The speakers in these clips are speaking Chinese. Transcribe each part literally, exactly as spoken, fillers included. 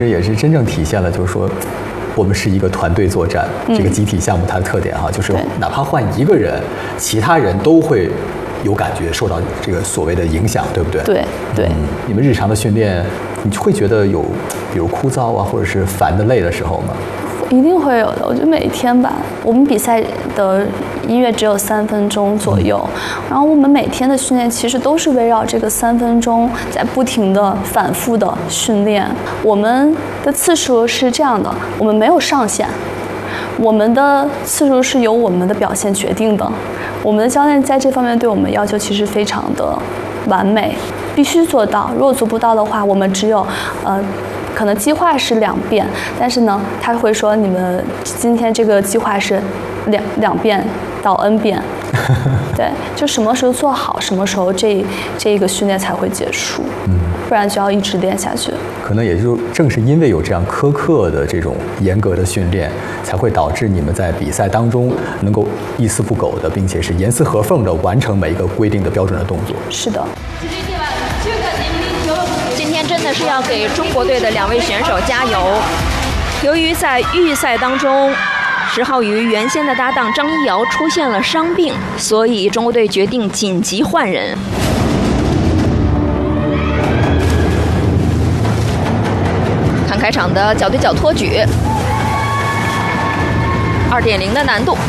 这也是真正体现了，就是说，我们是一个团队作战，嗯、这个集体项目它的特点哈，就是哪怕换一个人，其他人都会有感觉，受到这个所谓的影响，对不对？ 对对、嗯。 你们日常的训练，你会觉得有，比如枯燥啊，或者是烦的累的时候吗？ 一定会有的。我觉得每一天吧，我们比赛的音乐只有三分钟左右，嗯、然后我们每天的训练其实都是围绕这个三分钟在不停的反复的训练。我们的次数是这样的，我们没有上限，我们的次数是由我们的表现决定的。我们的教练在这方面对我们要求其实非常的完美，必须做到。如果做不到的话，我们只有呃。可能计划是两遍，但是呢，他会说你们今天这个计划是两两遍到 N 遍，对，就什么时候做好，什么时候这这一个训练才会结束，嗯，不然就要一直练下去。 可能也就正是因为有这样苛刻的这种严格的训练，才会导致你们在比赛当中能够一丝不苟的，并且是严丝合缝的完成每一个规定的标准的动作。 是的。 今天真的是要给中国队的两位选手加油。由于在预赛当中，石浩宇原先的搭档张一瑶出现了伤病，所以中国队决定紧急换人。看开场的脚对脚托举，二点零的难度。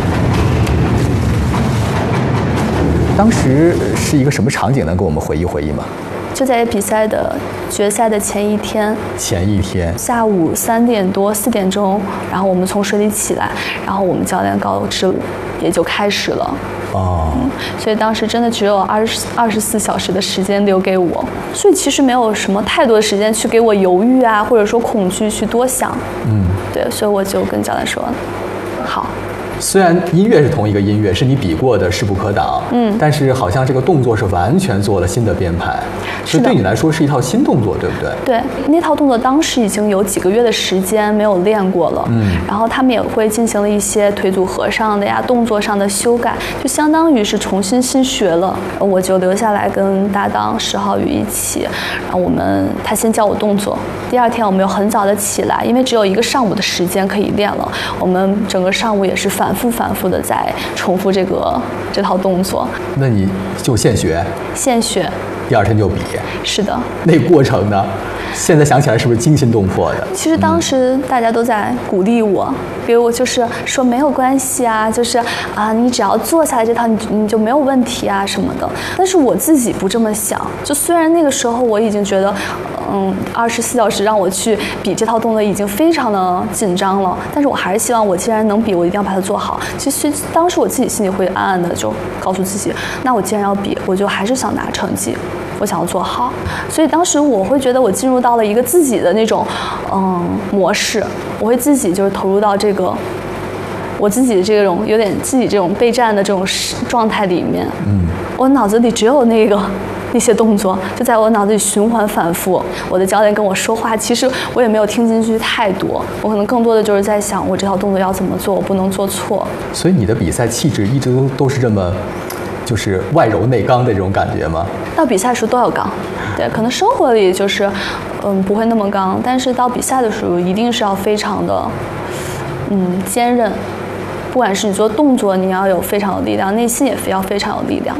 当时是一个什么场景？能给我们回忆回忆吗？ 就在比赛的决赛的前一天， 前一天下午三点多四点钟，然后我们从水里起来，然后我们教练告知也就开始了。 哦、 嗯，所以当时真的只有二十二十四小时的时间留给我，所以其实没有什么太多的时间去给我犹豫啊，或者说恐惧去多想。 嗯， 对，所以我就跟教练说，好。 虽然音乐是同一个音乐，是你比过的势不可挡， 嗯， 但是好像这个动作是完全做了新的编排，所以对你来说是一套新动作，对不对？ 对，那套动作当时已经有几个月的时间没有练过了， 嗯， 然后他们也会进行了一些腿组合上的呀、动作上的修改，就相当于是重新新学了。我就留下来跟搭档石浩宇一起，然后我们他先教我动作，第二天我们又很早的起来，因为只有一个上午的时间可以练了，我们整个上午也是反复反复的在重复这个这套动作。 那你就现学？ 现学。 第二天就比？ 是的。 那过程呢？现在想起来是不是惊心动魄的？ 其实当时大家都在鼓励我，给我就是说没有关系啊，就是啊，你只要做下来这套，你你就没有问题啊什么的。但是我自己不这么想，就虽然那个时候我已经觉得，嗯，二十四小时让我去比这套动作已经非常的紧张了，但是我还是希望我既然能比，我一定要把它做好。其实当时我自己心里会暗暗的就告诉自己，那我既然要比，我就还是想拿成绩。我想要做好，所以当时我会觉得我进入到了一个自己的那种嗯模式，我会自己就是投入到这个我自己的这种有点自己这种备战的这种状态里面。 嗯， 我脑子里只有那个那些动作，就在我脑子里循环反复。我的教练跟我说话，其实我也没有听进去太多，我可能更多的就是在想我这套动作要怎么做，我不能做错。 所以你的比赛气质一直都都是这么。就是外柔内刚的这种感觉吗？ 到比赛时候都要刚，对，可能生活里就是，嗯，不会那么刚，但是到比赛的时候一定是要非常的，嗯，坚韧。不管是你做动作，你要有非常有力量，内心也要非常有力量。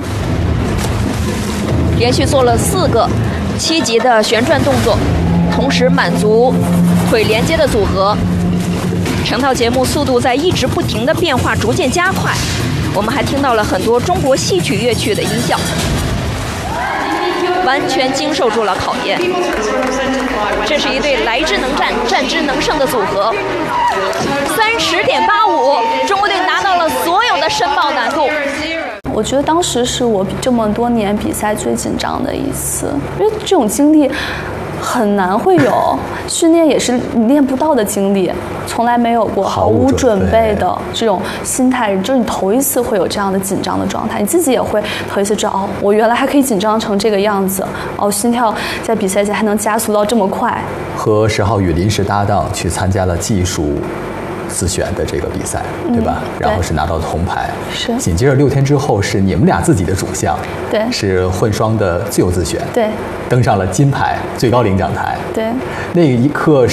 连续做了四个七级的旋转动作，同时满足腿连接的组合。整套节目速度在一直不停的变化，逐渐加快。我们还听到了很多中国戏曲乐曲的音效，完全经受住了考验。这是一对来之能战、战之能胜的组合。三十点八五，中国队拿到了所有的申报难度。 我觉得当时是我这么多年比赛最紧张的一次，因为这种经历很难会有，训练也是你练不到的经历，从来没有过，毫无准备的这种心态，就是你头一次会有这样的紧张的状态，你自己也会头一次知道，哦，我原来还可以紧张成这个样子，哦，心跳在比赛前还能加速到这么快。 和石浩宇临时搭档去参加了技术自选的这个比赛，对吧？ 嗯、 然后是拿到铜牌。 是。 紧接着六天之后是你们俩自己的主项， 对， 是混双的自由自选， 对， 登上了金牌最高领奖台。 对， 那一刻